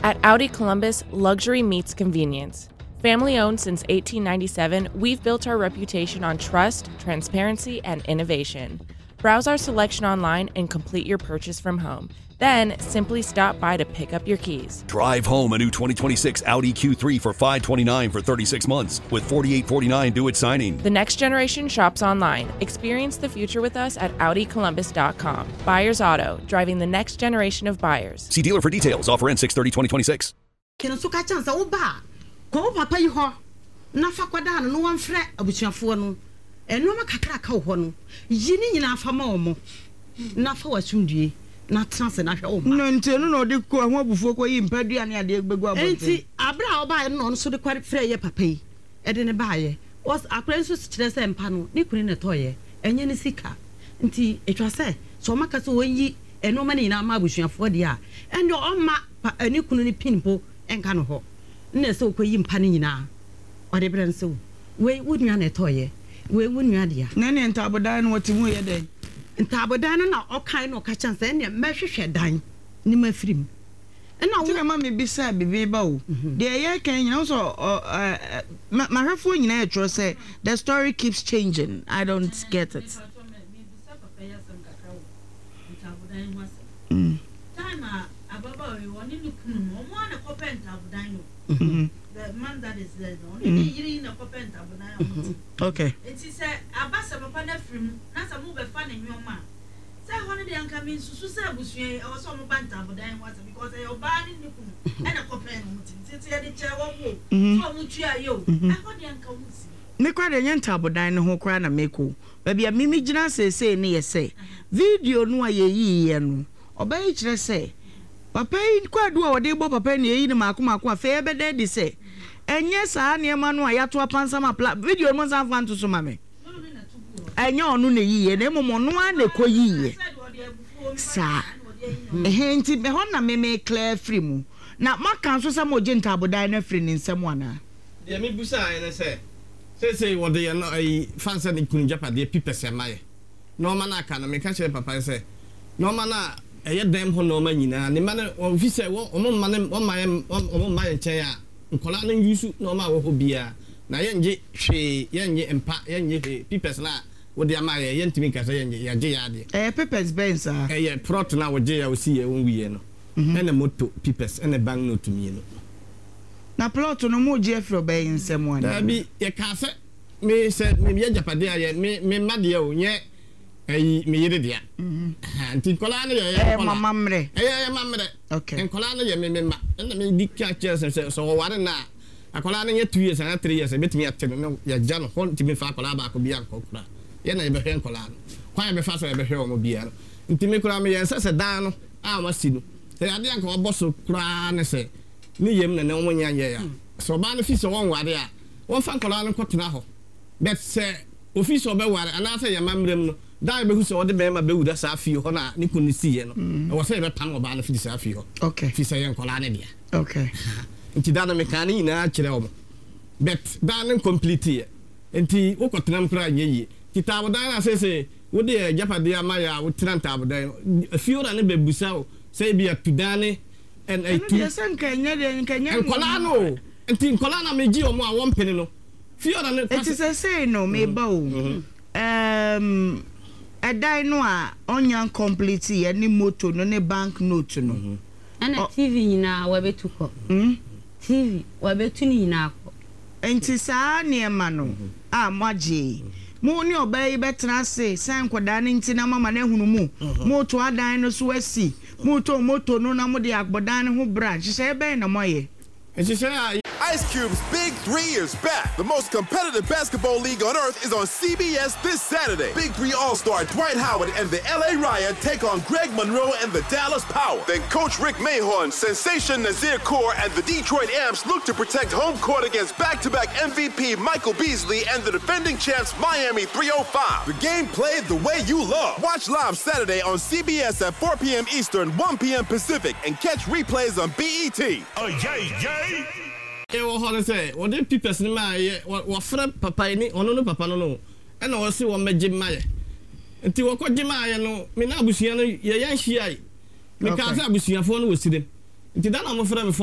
At Audi Columbus, luxury meets convenience. Family owned since 1897, we've built our reputation on trust, transparency, and innovation. Browse our selection online and complete your purchase from home. Then, simply stop by to pick up your keys. Drive home a new 2026 Audi Q3 for $529 for 36 months with $4,849 due at signing. The next generation shops online. Experience the future with us at AudiColumbus.com. Buyers Auto, driving the next generation of buyers. See dealer for details. Offer ends 6/30/2026. Kena so ka chansa wo ba. Ko papa yi ho. Na fa kwada no wan frɛ abusuafo no. Eno ma kakra ka ho no. Yi ni nyina fa ma omo. Na fa wasumdue. Na transe na hwe omo. No ntenu no de ko ho abufuo ko yi mpadua ne ade gbegu abonte. Enti abra oba no so de kware frɛ ye papa yi. E de ne ba ye. Was akran so kyerɛ sɛ mpa no ne kuni ne toye. Enye ne sika. Nti etwa sɛ so maka so wonyi eno ma ne nyina ma abusuafo de a. Endo omma ani kunu ne pinpo enka no ho. Na sɛ okoyi mpa ne nyina. Ode bre nso. We wunua ne toye. We wunua de a. Na ne ntabodan no wotimu ye den. Ntabodan no na okan no ka chanse ne mehwehwe dan ni mafirim. Na wo na mama bisa bibi ba o. De ye kan nyina so mahwefo nyina e tro say the story keeps changing. I don't get it. The man that is there, only in a copent. Okay. It is a bassa papa from Nasa move a fan in your man. Say, holiday and come in Susa was or some banta, but I was because I obeyed in and a copent. Since I did chair so much you. I got the uncle. Nekwa de ntabodan no ho kra na meko. Ba bia mimi gina say ne yese. Video no ayeyi no. Obai kire say papa yi kwadu a wode bo papa ne yi ne mako afa ebe de di say enye saa ne ma no ayato apansa ma video mo san fan to so ma me enye onu ne yiye ne momo no a ne ko yiye sa nti be ho na me clear free mu na maka so sa mo je ntabodan na free ne nsem wana de me busa ene say wode ye no ai fansa ne kunu japade pipese maye no ma na aka na me ka chere papa say no ma na eye dem ho no ma nyina ne ma na officer wo omo ma ne omo ma nche ya nkola na yusu no ma wo ho bia na ye nje hwe ye nye empa ye nye pipes na wo de ama ye ntimi ka say ye nye ya je ya de pipes benz a ye prot na wo je ya wo si ye won wiye no ene moto pipes ene bang no tumi no na plot no mo je fro be nsem wan da bi ye ka se me se me ye japade ya me made o nye ayi me yire dia anti kola na ye mama mre mamre okay en kola na ye me ma na me dikka chese so ware na akola na ye 2 years na 3 years betimi atene no ya ja no hon timi fa kola ba ko bia ko kura ye na ye be hwen kola no kwa ye be fa so ye be hwe o mo bia no ntimi kura me ye se dan no a ma si no se ade anka oboso kura ne se ni yem na ne wo nya ye ya so ba no fi so won ware a won fa kola no kotena ho bet se office obe ware ana se ye mamrem no dai be hu so de be ma be wu da sa fi ho na ni kun si ye no e wo se be pam oba na fi sa fi ho okay fi se ye nkola ne dia okay nti da na mekani na kire o bet da na complete ye nti wo kotenam kra nye yi kitabu da na se wo de japade amaya wo tranta abuda fi ora ne be busa o se bi atudane en ai tu yesen kanya de kanya nkola no nti nkola na meji o mo a wo mpene no fi ora ne it is a say no me ba o adai no a onya complete ye ni moto no ne bank note no ana TV nyina wa betuko TV wa betuni nyina ko enti saa ne ma no a maje mo ni obai betena se san koda ne nti na mama na hunu mu moto adan no so asi moto no na mo de agbodan ne ho branch se ebe na moye Ice Cube's Big 3 is back. The most competitive basketball league on earth is on CBS this Saturday. Big 3 All-Star Dwight Howard and the LA Riot take on Greg Monroe and the Dallas Power. Then Coach Rick Mahorn, Sensation Nazir Kaur, and the Detroit Amps look to protect home court against back-to-back MVP Michael Beasley and the defending champs Miami 305. The game played the way you love. Watch live Saturday on CBS at 4 p.m. Eastern, 1 p.m. Pacific, and catch replays on BET. Oh, yay! Ewo ho say wo de pipes ni ma ye wo fra papa ni ono no papa no e na wo se wo meje maye nti wo ko je maye no me na abusua no ye yan hia yi me ka sa abusua fo no wo sire nti da na mo fra me